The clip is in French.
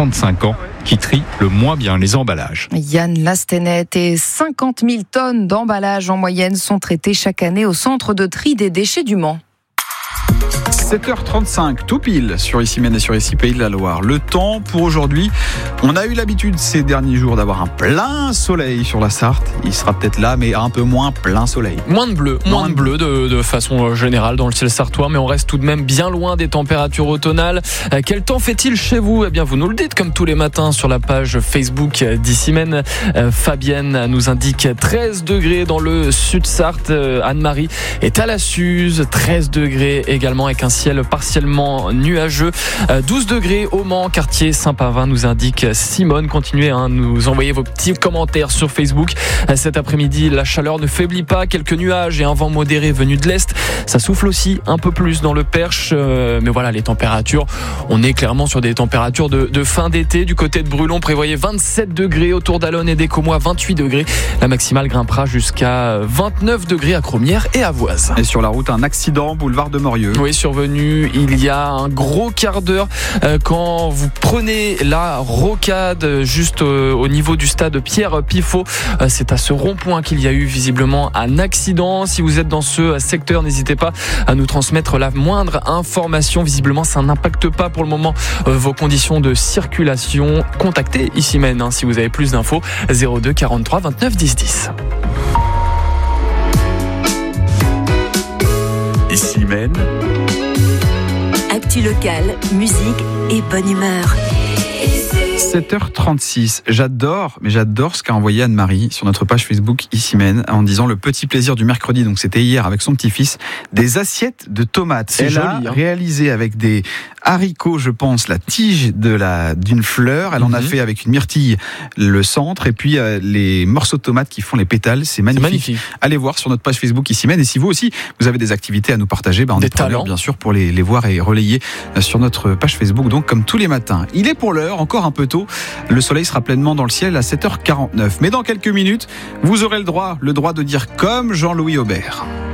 35 ans, qui trie le moins bien les emballages. Yann Lastenet et 50 000 tonnes d'emballages en moyenne sont traitées chaque année au centre de tri des déchets du Mans. 7h35, tout pile sur Issy-Mène et sur Issy Pays de la Loire. Le temps pour aujourd'hui, on a eu l'habitude ces derniers jours d'avoir un plein soleil sur la Sarthe. Il sera peut-être là, mais un peu moins plein soleil. Moins de bleu de façon générale dans le ciel sartois, mais on reste tout de même bien loin des températures automnales. Quel temps fait-il chez vous ? Eh bien, vous nous le dites comme tous les matins sur la page Facebook d'Issy-Mène. Fabienne nous indique 13 degrés dans le sud-Sarthe. Anne-Marie est à la Suze, 13 degrés également avec un ciel partiellement nuageux. 12 degrés au Mans, quartier Saint-Pavin, nous indique Simone. Continuez à nous envoyer vos petits commentaires sur Facebook. Cet après-midi, la chaleur ne faiblit pas. Quelques nuages et un vent modéré venu de l'Est. Ça souffle aussi un peu plus dans le Perche. Mais voilà, les températures, on est clairement sur des températures de fin d'été. Du côté de Brulon, prévoyez 27 degrés. Autour d'Allonne et d'Écommois, 28 degrés. La maximale grimpera jusqu'à 29 degrés à Cromières et à Voise. Et sur la route, un accident, boulevard de Morieux. Oui, survenu il y a un gros quart d'heure quand vous prenez la rocade juste au niveau du stade Pierre Pifot. C'est à ce rond-point qu'il y a eu visiblement un accident. Si vous êtes dans ce secteur, n'hésitez pas à nous transmettre la moindre information. Visiblement, ça n'impacte pas pour le moment vos conditions de circulation. Contactez Issy-Mène si vous avez plus d'infos. 02 43 29 10 10. Issy-Mène. Actu locale, musique et bonne humeur. 7h36, j'adore ce qu'a envoyé Anne-Marie sur notre page Facebook Issy-Mène en disant le petit plaisir du mercredi, donc c'était hier avec son petit-fils, des assiettes de tomates. C'est joli, a réalisé avec des haricots, je pense, la tige d'une fleur. Elle en a fait avec une myrtille le centre et puis les morceaux de tomates qui font les pétales. C'est magnifique. Allez voir sur notre page Facebook Issy-Mène. Et si vous aussi, vous avez des activités à nous partager, on est preneurs bien sûr pour les voir et relayer sur notre page Facebook. Donc comme tous les matins, il est pour l'heure, encore un peu tôt. Le soleil sera pleinement dans le ciel à 7h49. Mais dans quelques minutes, vous aurez le droit de dire comme Jean-Louis Aubert.